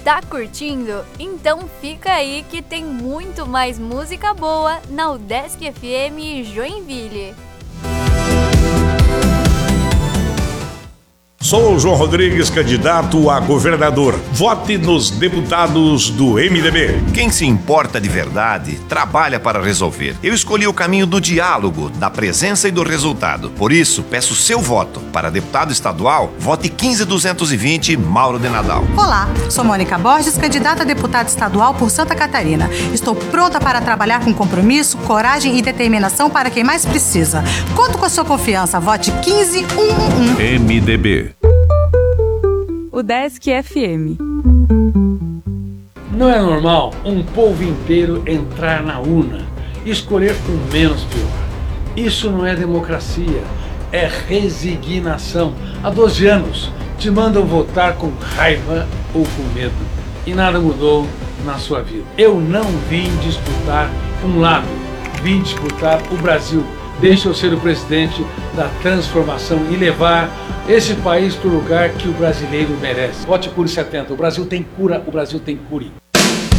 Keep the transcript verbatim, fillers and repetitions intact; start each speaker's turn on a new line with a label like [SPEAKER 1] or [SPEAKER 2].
[SPEAKER 1] Tá curtindo? Então fica aí que tem muito mais música boa na UDESC F M Joinville.
[SPEAKER 2] Sou o João Rodrigues, candidato a governador. Vote nos deputados do M D B.
[SPEAKER 3] Quem se importa de verdade, trabalha para resolver. Eu escolhi o caminho do diálogo, da presença e do resultado. Por isso, peço seu voto. Para deputado estadual, vote quinze duzentos e vinte, Mauro de Nadal.
[SPEAKER 4] Olá, sou Mônica Borges, candidata a deputada estadual por Santa Catarina. Estou pronta para trabalhar com compromisso, coragem e determinação para quem mais precisa. Conto com a sua confiança. Vote quinze um um um.
[SPEAKER 2] M D B.
[SPEAKER 5] UDESC F M.
[SPEAKER 6] Não é normal um povo inteiro entrar na urna e escolher o menos pior. Isso não é democracia, é resignação. Há doze anos te mandam votar com raiva ou com medo e nada mudou na sua vida. Eu não vim disputar um lado, vim disputar o Brasil. Deixa eu ser o presidente da transformação e levar esse país para o lugar que o brasileiro merece. Vote Cure setenta. O Brasil tem cura, o Brasil tem cure.